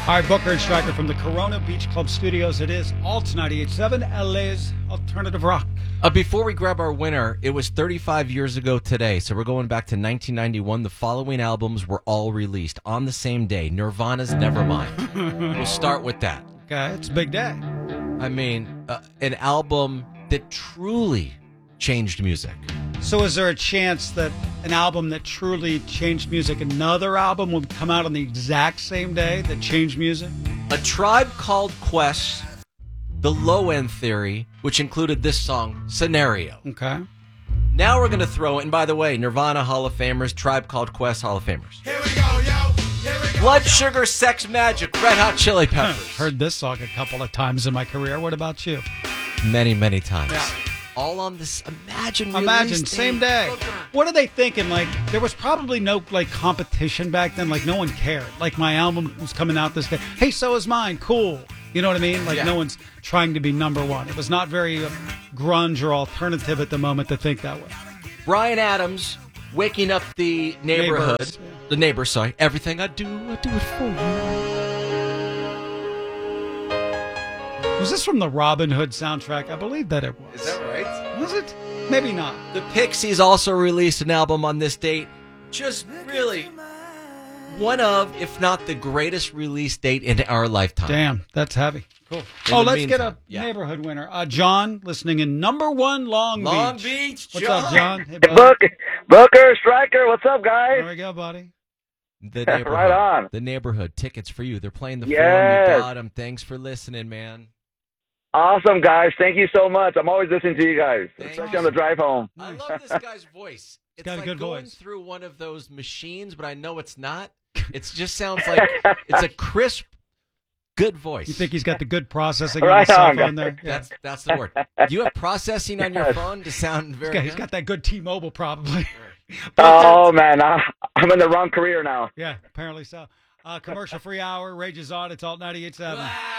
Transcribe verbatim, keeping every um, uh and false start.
All right, Booker and Stryker from the Corona Beach Club Studios. It is Alt ninety-eight point seven, L A's Alternative Rock. Uh, before we grab our winner, it was thirty-five years ago today, so we're going back to nineteen ninety-one. The following albums were all released on the same day. Nirvana's Nevermind. We'll start with that. Okay, it's a big day. I mean, uh, an album that truly changed music. So is there a chance that an album that truly changed music, another album would come out on the exact same day that changed music? A Tribe Called Quest, The Low End Theory, which included this song, Scenario. Okay. Now we're going to throw, and by the way, Nirvana Hall of Famers, Tribe Called Quest Hall of Famers. Here we go, yo. Here we go. Blood Sugar Sex Magic, Red Hot Chili Peppers. Heard this song a couple of times in my career. What about you? Many, many times. Yeah. All on this, imagine release Imagine, date. same day. What are they thinking? Like, there was probably no, like, competition back then. Like, no one cared. Like, my album was coming out this day. Hey, so is mine. Cool. You know what I mean? Like, Yeah. no one's trying to be number one. It was not very uh, grunge or alternative at the moment to think that way. Bryan Adams, Waking Up the Neighborhood. Neighbors, yeah. The Neighbors, sorry. Everything I do, I do it for you. Was this from the Robin Hood soundtrack? I believe that it was. Is that right? Was it? Maybe not. The Pixies also released an album on this date. Just really one of, if not the greatest release date in our lifetime. Damn, that's heavy. Cool. In Oh, the let's get a meantime, yeah. neighborhood winner. Uh, John, listening in number one Long, Long Beach. Beach, What's John. up, John? Hey, Hey, buddy. Book, Booker, Stryker, what's up, guys? There we go, buddy. The Neighborhood. Right on. The Neighborhood. Tickets for you. They're playing the Yes. Forum. You got them. Thanks for listening, man. Awesome, guys. Thank you so much. I'm always listening to you guys, Thanks. especially on the drive home. I Nice. love this guy's voice. It's got a like good going voice. through one of those machines, but I know it's not. It just sounds like it's a crisp, good voice. You think he's got the good processing on Right his cell on, phone guys. there? Yeah. That's that's the word. Do you have processing on your Yes. phone to sound very He's got, he's good? got that good T-Mobile probably. Oh, man. I, I'm in the wrong career now. Yeah, apparently so. Uh, commercial free hour rages on. It's Alt ninety-eight point seven.